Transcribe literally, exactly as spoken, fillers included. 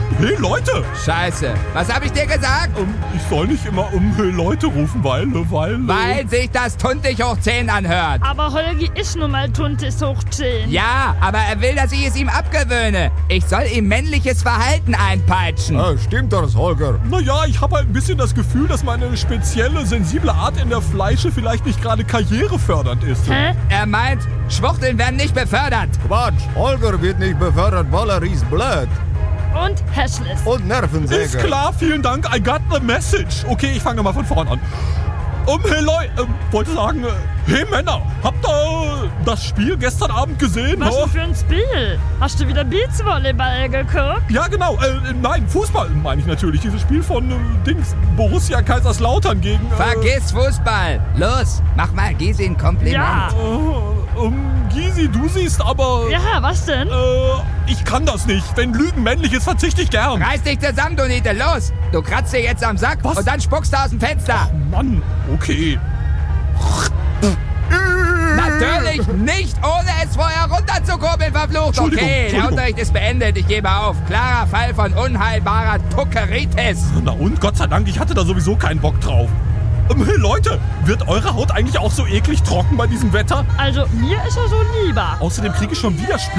Hey Leute! Scheiße, was hab ich dir gesagt? Ähm, ich soll nicht immer um hey Leute rufen, weil, weil... äh, Weil sich das Tuntig hoch zehn anhört. Aber Holgi ist nun mal Tuntis hoch zehn. Ja, aber er will, dass ich es ihm abgewöhne. Ich soll ihm männliches Verhalten einpeitschen. Ja, stimmt das, Holger? Naja, ich habe halt ein bisschen das Gefühl, dass meine spezielle, sensible Art in der Fleische vielleicht nicht gerade karrierefördernd ist. Hä? Er meint, Schwuchteln werden nicht befördert. Quatsch, Holger wird nicht befördert, weil er ist blöd Und hässlich. und Nervensäge. Ist klar, vielen Dank, I got the message. Okay, ich fange mal von vorn an. Um, hey Leute, ähm, wollte sagen, äh, hey Männer, habt ihr das Spiel gestern Abend gesehen? Was ha? denn für ein Spiel? Hast du wieder Beachvolleyball geguckt? Ja, genau, äh, nein, Fußball meine ich natürlich. Dieses Spiel von äh, Dings, Borussia Kaiserslautern gegen... Äh, Vergiss Fußball. Los, mach mal Gysi ein Kompliment. Ja. Äh, ähm, Gysi, du siehst aber... Ja, was denn? Äh, ich kann das nicht. Wenn Lügen männlich ist, verzichte ich gern. Reiß dich zusammen, du Niete, los. Du kratzt dir jetzt am Sack Was? und dann spuckst du aus dem Fenster. Mann, okay. Natürlich nicht, ohne es vorher runterzukurbeln, verflucht. Entschuldigung, Okay, der Entschuldigung. Unterricht ist beendet, ich gebe auf. Klarer Fall von unheilbarer Tuckeritis. Na und, Gott sei Dank, ich hatte da sowieso keinen Bock drauf. Ähm, hey Leute, wird eure Haut eigentlich auch so eklig trocken bei diesem Wetter? Also, mir ist er so lieber. Außerdem kriege ich schon wieder